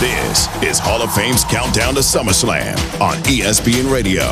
This is Hall of Fame's Countdown to SummerSlam on ESPN Radio.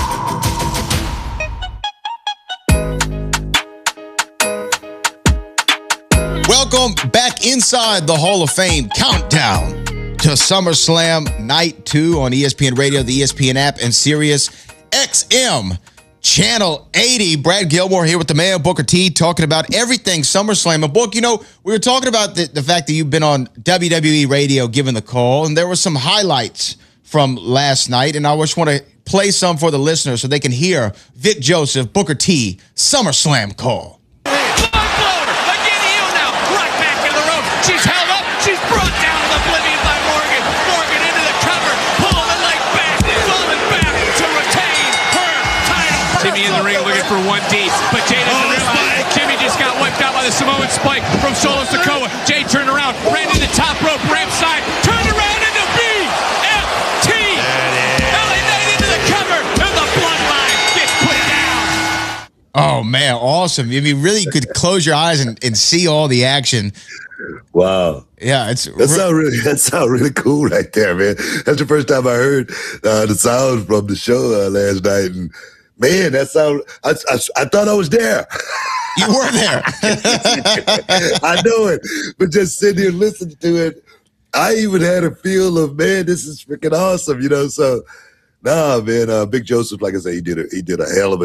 Welcome back inside the Hall of Fame Countdown to SummerSlam Night 2 on ESPN Radio, the ESPN app, and Sirius XM Channel 80. Brad Gilmore here with the man, Booker T, talking about everything SummerSlam. And Book, you know, we were talking about the fact that you've been on WWE Radio giving the call, and there were some highlights from last night, and I just want to play some for the listeners so they can hear Vic Joseph, Booker T, SummerSlam call. She's held up. She's brought down to oblivion by Morgan. Morgan into the cover. Pulling the leg back. Falling back to retain her title. Jimmy in the ring looking for 1D. But Jay doesn't realize Jimmy just got wiped out by the Samoan spike from Solo Sikoa. Jay turned around. Ran into the top rope. Ramp side. Turned around into BFT. LA Knight into the cover. And the bloodline gets put down. Oh, man. Awesome. I mean, really could close your eyes and see all the action. Wow. Yeah, that sound really cool right there, man. That's the first time I heard the sound from the show last night, and man, that sound. I thought I was there. You were there. I know it, but just sitting here listening to it, I even had a feel of, man, this is freaking awesome, you know. So, nah, man, Big Joseph, like I said, he did a hell of a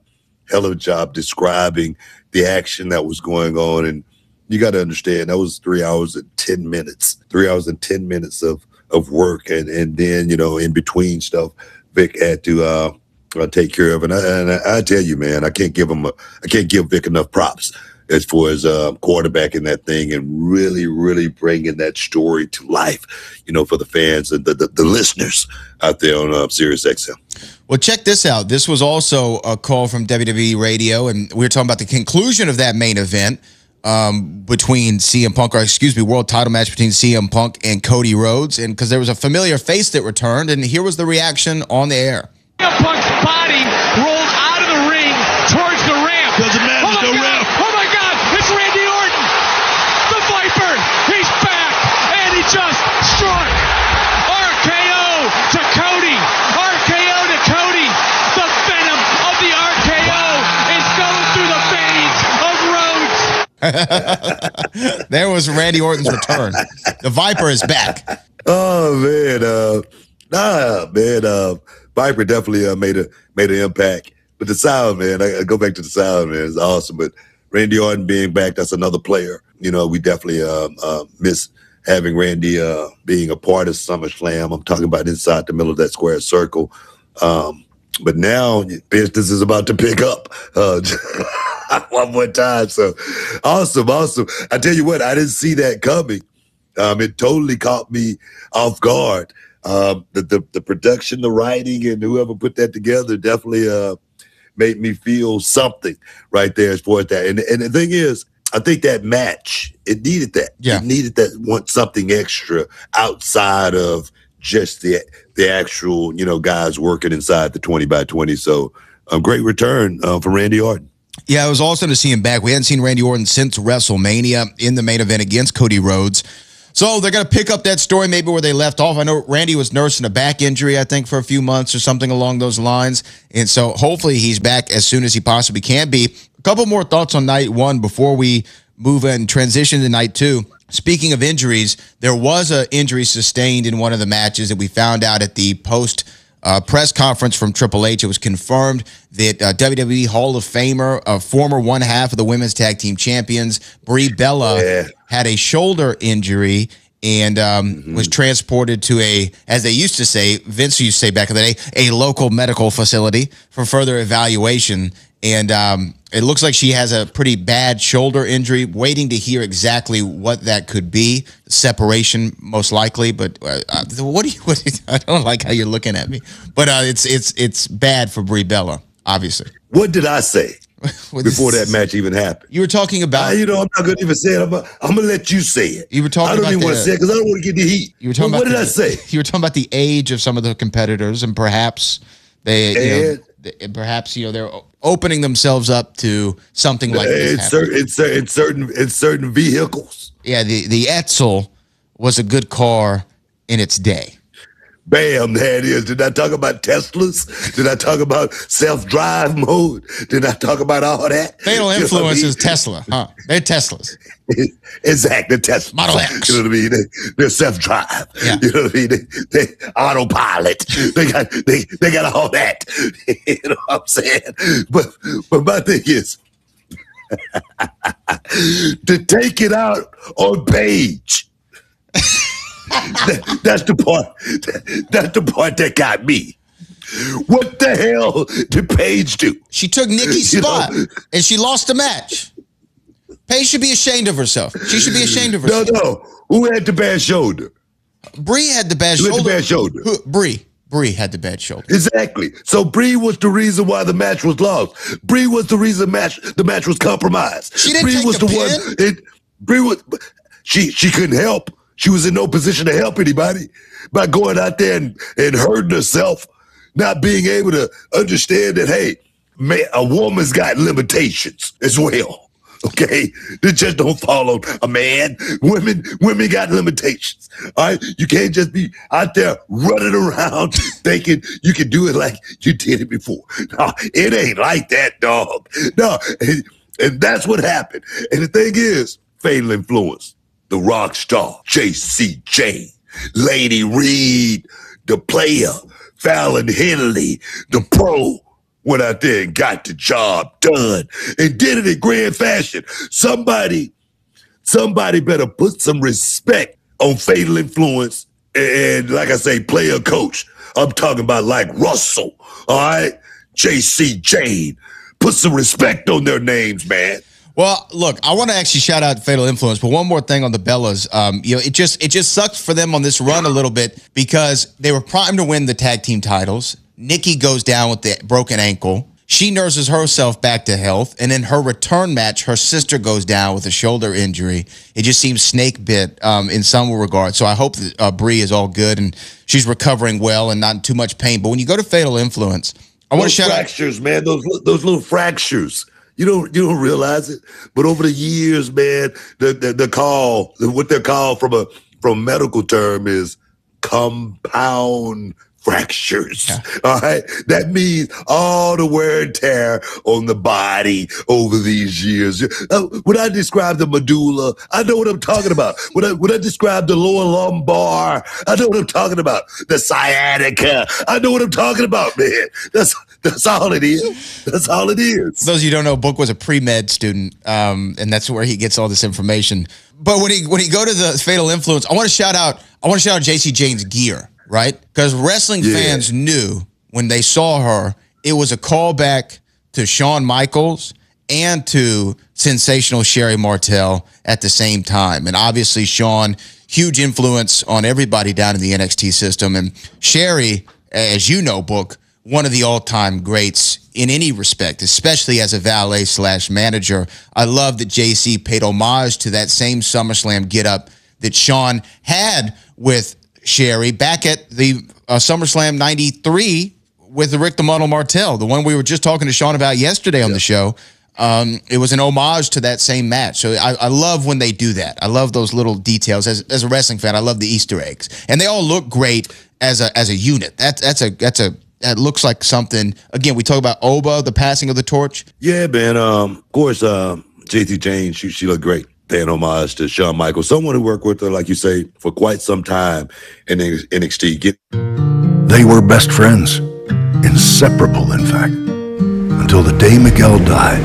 job describing the action that was going on. And you got to understand, that was 3 hours and 10 minutes. 3 hours and 10 minutes of work, and then, you know, in between stuff, Vic had to take care of. And I tell you, man, I can't give Vic enough props as far as quarterbacking that thing and really, really bringing that story to life, you know, for the fans and the listeners out there on Sirius XM. Well, check this out. This was also a call from WWE Radio, and we were talking about the conclusion of that main event. Between CM Punk, world title match between CM Punk and Cody Rhodes, and because there was a familiar face that returned, and here was the reaction on the air. CM Punk's body rolled out of the ring towards the ramp. Doesn't matter, Oh my God, it's Randy Orton, the Viper. He's back, and he just struck. RKO to Cody. RKO to Cody. The venom of the RKO is going through the veins of Rhodes. There was Randy Orton's return. The Viper is back. Oh man, Viper definitely made an impact. But the sound, man, I go back to the sound, man, it's awesome. But Randy Orton being back, that's another player. You know, we definitely miss having Randy being a part of SummerSlam. I'm talking about inside the middle of that square circle. But now business is about to pick up one more time. So awesome. I tell you what, I didn't see that coming. It totally caught me off guard. The production, the writing, and whoever put that together definitely made me feel something right there as far as that. And the thing is, I think that match, it needed that. Yeah. It needed that something extra outside of just the actual, you know, guys working inside the 20x20. So a great return for Randy Orton. Yeah, it was awesome to see him back. We hadn't seen Randy Orton since WrestleMania in the main event against Cody Rhodes. So they're going to pick up that story maybe where they left off. I know Randy was nursing a back injury, I think, for a few months or something along those lines. And so hopefully he's back as soon as he possibly can be. A couple more thoughts on night one before we move and transition to night two. Speaking of injuries, there was an injury sustained in one of the matches that we found out at the post press conference from Triple H. It was confirmed that WWE Hall of Famer, former one half of the Women's Tag Team Champions, Brie Bella, had a shoulder injury and was transported to as they used to say, Vince used to say back in the day, a local medical facility for further evaluation. And it looks like she has a pretty bad shoulder injury, waiting to hear exactly what that could be. Separation, most likely. But what do you I don't like how you're looking at me. But it's bad for Brie Bella, obviously. What did I say before that match even happened? You were talking about... I'm not going to even say it. I'm going to let you say it. You were talking about... I don't even want to say it because I don't want to get the heat. You were talking what about did I say? You were talking about the age of some of the competitors, and perhaps they're opening themselves up to something like this. In certain vehicles. Yeah, the Etzel was a good car in its day. Bam, there it is. Did I talk about Teslas? Did I talk about self-drive mode? Did I talk about all that? Fatal Influence is Tesla, huh? They're Teslas. Exactly, Tesla. Model X. You know what I mean? They're self-drive. Yeah. You know what I mean? They autopilot. They got all that. You know what I'm saying? But my thing is to take it out on Paige. That's the part. That's the part that got me. What the hell did Paige do? She took Nikki's spot, and she lost the match. Paige should be ashamed of herself. She should be ashamed of herself. No. Who had the bad shoulder? Brie had the bad shoulder. Who had the bad shoulder? Brie had the bad shoulder. Exactly. So Brie was the reason why the match was lost. Brie was the reason the match was compromised. She didn't Brie take was the one. pin. Brie was. She couldn't help. She was in no position to help anybody by going out there and hurting herself, not being able to understand that, hey, man, a woman's got limitations as well. Okay? They just don't fall on a man. Women got limitations. All right? You can't just be out there running around thinking you can do it like you did it before. No, it ain't like that, dog. No, and that's what happened. And the thing is, Fatal Influence. The rock star, J.C. Jane, Lady Reed, the player, Fallon Henley, the pro, went out there and got the job done and did it in grand fashion. Somebody better put some respect on Fatal Influence and, like I say, player coach. I'm talking about like Russell, all right? J.C. Jane. Put some respect on their names, man. Well, look, I want to actually shout out Fatal Influence, but one more thing on the Bellas. It just sucks for them on this run a little bit because they were primed to win the tag team titles. Nikki goes down with the broken ankle. She nurses herself back to health, and in her return match, her sister goes down with a shoulder injury. It just seems snake bit in some regard. So I hope that Brie is all good and she's recovering well and not in too much pain. But when you go to Fatal Influence, I want to shout out fractures, man. Those little fractures. You don't realize it, but over the years, man, the call, what they're called from a medical term is compound fractures. Yeah. All right, that means all the wear and tear on the body over these years. When I describe the medulla, I know what I'm talking about. When I describe the lower lumbar, I know what I'm talking about. The sciatica, I know what I'm talking about, man. That's all it is. That's all it is. For those of you who don't know, Book was a pre-med student, and that's where he gets all this information. But when he go to the Fatal Influence, I want to shout out JC Jane's gear, right? Because wrestling fans knew when they saw her, it was a callback to Shawn Michaels and to sensational Sherry Martel at the same time. And obviously, Shawn, huge influence on everybody down in the NXT system. And Sherry, as you know, Book, one of the all-time greats in any respect, especially as a valet/manager. I love that JC paid homage to that same SummerSlam get-up that Shawn had with Sherry back at the SummerSlam 93 with Rick the Model Martel, the one we were just talking to Shawn about yesterday on the show. It was an homage to that same match. So I love when they do that. I love those little details. As a wrestling fan, I love the Easter eggs. And they all look great as a unit. That looks like something. Again, we talk about Oba, the passing of the torch. Yeah, man. Of course, JC Jane, she looked great. Paying homage to Shawn Michaels, someone who worked with her, like you say, for quite some time in NXT. They were best friends, inseparable, in fact, until the day Miguel died.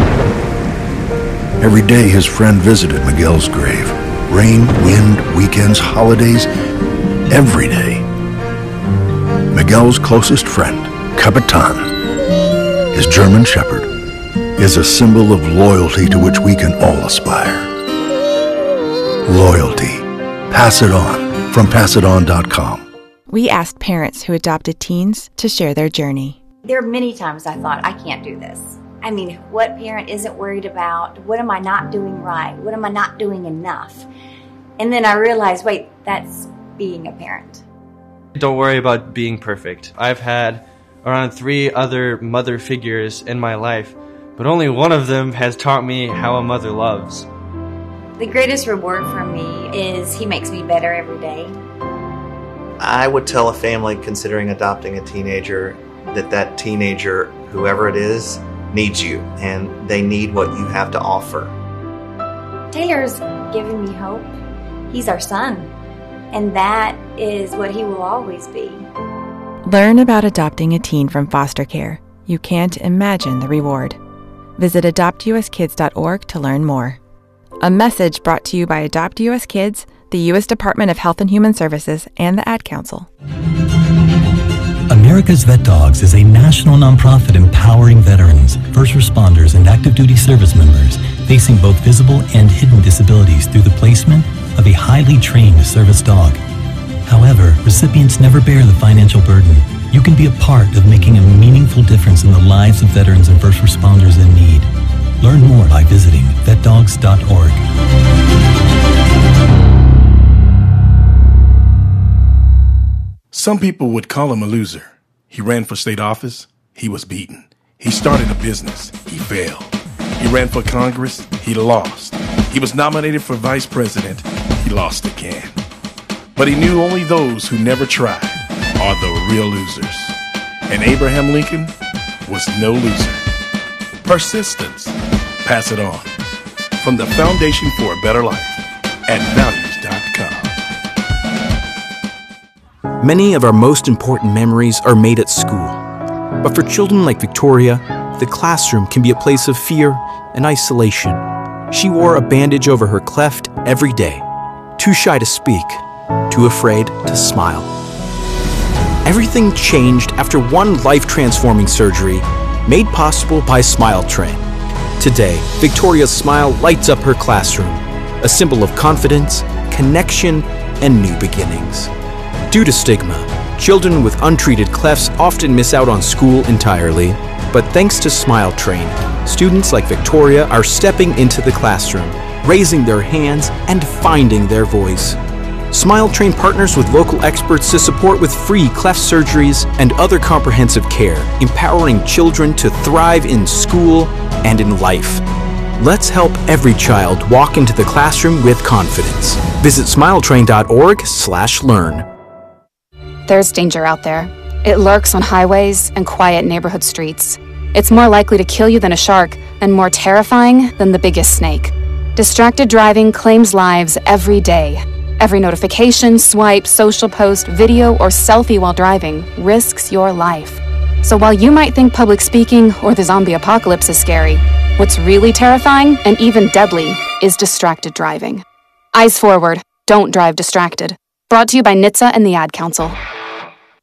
Every day his friend visited Miguel's grave. Rain, wind, weekends, holidays, every day. Miguel's closest friend, Capitan, his German Shepherd, is a symbol of loyalty to which we can all aspire. Loyalty. Pass it on from PassItOn.com. We asked parents who adopted teens to share their journey. There are many times I thought, I can't do this. I mean, what parent isn't worried about? What am I not doing right? What am I not doing enough? And then I realized, wait, that's being a parent. Don't worry about being perfect. I've had around 3 other mother figures in my life, but only one of them has taught me how a mother loves. The greatest reward for me is he makes me better every day. I would tell a family considering adopting a teenager that teenager, whoever it is, needs you, and they need what you have to offer. Taylor's giving me hope. He's our son, and that is what he will always be. Learn about adopting a teen from foster care. You can't imagine the reward. Visit adoptuskids.org to learn more. A message brought to you by Adopt US Kids, the U.S. Department of Health and Human Services, and the Ad Council. America's Vet Dogs is a national nonprofit empowering veterans, first responders, and active duty service members facing both visible and hidden disabilities through the placement of a highly trained service dog. However, recipients never bear the financial burden. You can be a part of making a meaningful difference in the lives of veterans and first responders in need. Learn more by visiting vetdogs.org. Some people would call him a loser. He ran for state office. He was beaten. He started a business. He failed. He ran for Congress. He lost. He was nominated for vice president. He lost again. But he knew only those who never tried are the real losers. And Abraham Lincoln was no loser. Persistence. Pass it on. From the Foundation for a Better Life at values.com. Many of our most important memories are made at school. But for children like Victoria, the classroom can be a place of fear and isolation. She wore a bandage over her cleft every day, too shy to speak, too afraid to smile. Everything changed after one life-transforming surgery made possible by Smile Train. Today, Victoria's smile lights up her classroom, a symbol of confidence, connection, and new beginnings. Due to stigma, children with untreated clefts often miss out on school entirely, but thanks to Smile Train, students like Victoria are stepping into the classroom, raising their hands, and finding their voice. Smile Train partners with local experts to support with free cleft surgeries and other comprehensive care, empowering children to thrive in school and in life. Let's help every child walk into the classroom with confidence. Visit smiletrain.org/learn. There's danger out there. It lurks on highways and quiet neighborhood streets. It's more likely to kill you than a shark and more terrifying than the biggest snake. Distracted driving claims lives every day. Every notification, swipe, social post, video, or selfie while driving risks your life. So while you might think public speaking or the zombie apocalypse is scary, what's really terrifying and even deadly is distracted driving. Eyes forward, don't drive distracted. Brought to you by NHTSA and the Ad Council.